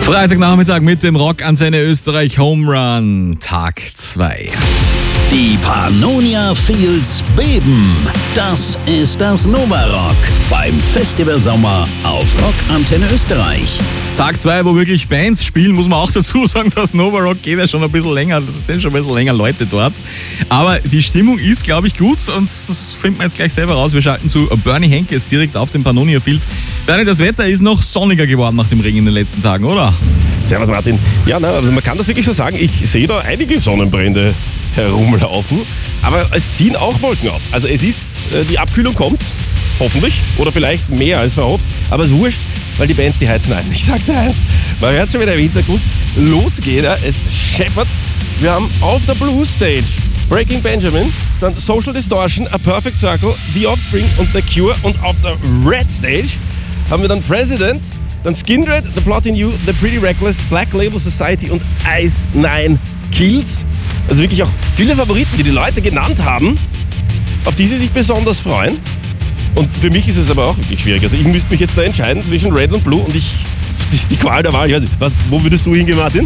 Freitagnachmittag mit dem Rockantenne Österreich Home Run, Tag 2. Die Pannonia Fields beben. Das ist das Nova Rock beim Festival Sommer auf Rockantenne Österreich. Tag 2, wo wirklich Bands spielen, muss man auch dazu sagen, das Nova Rock geht ja schon ein bisschen länger, das sind schon ein bisschen länger Leute dort. Aber die Stimmung ist, glaube ich, gut und das finden wir jetzt gleich selber raus. Wir schalten zu Bernie Henkes direkt auf den Pannonia Fields. Bernie, das Wetter ist noch sonniger geworden nach dem Regen in den letzten Tagen, oder? Servus Martin. Ja, also man kann das wirklich so sagen, ich sehe da einige Sonnenbrände herumlaufen, aber es ziehen auch Wolken auf. Also es ist, die Abkühlung kommt, hoffentlich, oder vielleicht mehr als verhofft, aber es ist wurscht, weil die Bands, die heizen ein. Ich sag dir eins, man hört schon wieder im Hintergrund, los geht er, es scheppert. Wir haben auf der Blue Stage Breaking Benjamin, dann Social Distortion, A Perfect Circle, The Offspring und The Cure, und auf der Red Stage haben wir dann President, dann Skindred, The Plot in You, The Pretty Reckless, Black Label Society und Ice Nine Kills. Also wirklich auch viele Favoriten, die Leute genannt haben, auf die sie sich besonders freuen. Und für mich ist es aber auch wirklich schwierig. Also ich müsste mich jetzt da entscheiden zwischen Red und Blue und das ist die Qual der Wahl. Ich weiß nicht, wo würdest du hingehen, Martin?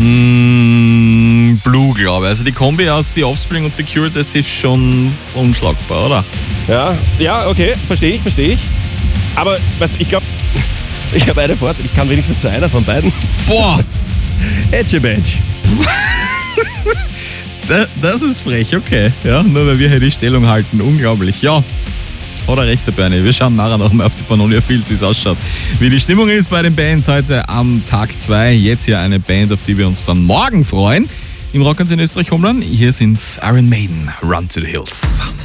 Blue, glaube ich. Also die Kombi aus The Offspring und The Cure, das ist schon unschlagbar, oder? Ja, okay, verstehe ich. Aber weißt du, ich glaube, ich habe eine Fort, ich kann wenigstens zu einer von beiden. Boah! Edge Badge. Das ist frech, okay. Ja, nur weil wir hier die Stellung halten. Unglaublich. Ja, oder recht, der Bernie. Wir schauen nachher noch mal auf die Pannonia Fields, wie es ausschaut. Wie die Stimmung ist bei den Bands heute am Tag 2. Jetzt hier eine Band, auf die wir uns dann morgen freuen. Im Rockantenne Österreich Home Run. Hier sind Iron Maiden, Run to the Hills.